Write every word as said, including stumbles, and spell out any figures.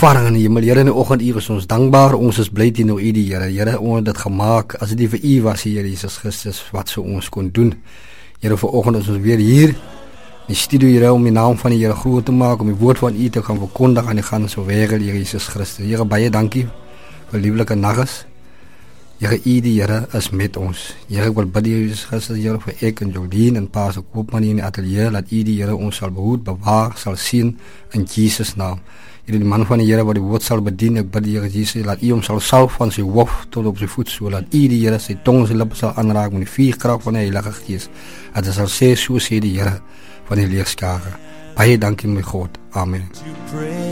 ervaring in die hemel. Here, in die oggend U is ons dankbaar, ons is bly teenoor U die Here. Here, ons het dit gemaak, as dit nie vir U was, Here Jesus Christus, wat sou ons kon doen? Here, vanoggend is ons weer hier, in die studio, Here, om die naam van die Here groot te maak, om die woord van U te gaan verkondig aan die ganse wêreld, Here Jesus Christus. Here, baie dankie vir lieflike nagges. Here, U die Here is met ons. Here, ek wil bid, Jesus Christus, Here, vir ek en Jolien en Pastor Koopman in die atelier, laat U die Here ons sal behoed, bewaar, sal sien, in Jesus naam. Here, die man van die Here wat die woord sal bedien, ek bid, Here Jesus, laat U hom sal salf van sy hoof tot op sy voet, so laat U die Here sy tong en sy lippe sal aanraak met die vuurkrag van die Heilige Gees. Dat hy sal sê, so sê die Here van die leerskare. Baie dankie my God. Amen.